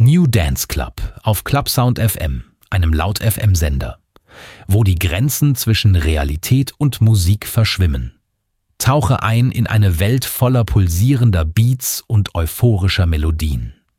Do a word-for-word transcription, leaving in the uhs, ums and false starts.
New Dance Club auf Clubsound F M, einem Laut-F M-Sender, wo die Grenzen zwischen Realität und Musik verschwimmen. Tauche ein in eine Welt voller pulsierender Beats und euphorischer Melodien.